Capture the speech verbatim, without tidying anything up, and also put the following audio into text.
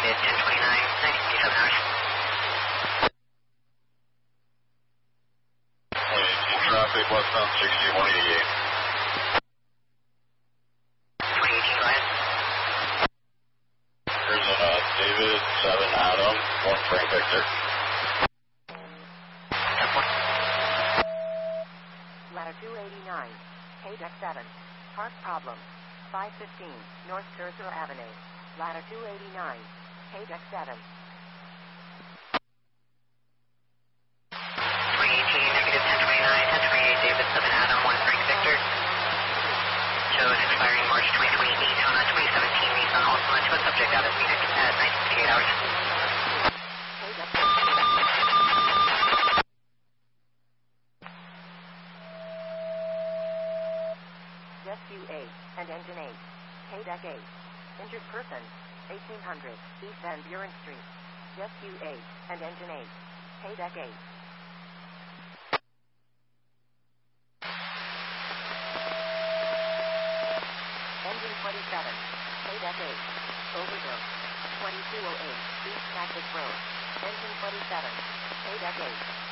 ten twenty-nine, ninety seven hours. one eighteen traffic, westbound sixty-one eighty-eight. twenty eighteen, go ahead. Here's a uh, David, seven Adam, one Frank Victor. ten four. Ladder two eighty-nine, K deck seven. Park problem. five fifteen, North Cursor Avenue. Ladder two eighty-nine, K deck seven. twenty eighteen, negative ten twenty-nine, ten twenty-eight, David, seven Adam, one Frank Victor. Shows expiring March twenty twenty-eight on a twenty seventeen Nissan Altima to a subject out of Phoenix at nineteen fifty-eight hours. K deck seven. Rescue eight and engine eight. K deck eight. Injured person. eighteen hundred East Van Buren Street. Rescue eight and engine eight. K deck eight. Engine twenty-seven. K deck eight. Overdose. twenty-two oh eight East Cactus Road. Engine twenty-seven. K deck eight.